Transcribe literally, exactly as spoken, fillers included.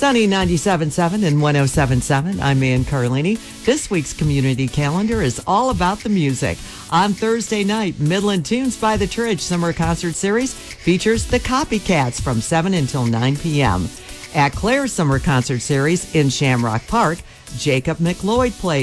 Sunny ninety-seven point seven and one oh seven point seven. I'm Ann Carlini. This week's community calendar is all about the music. On Thursday night, Midland Tunes by the Tridge Summer Concert Series features the Copycats from seven until nine p.m. At Claire's Summer Concert Series in Shamrock Park, Jacob McLeod plays.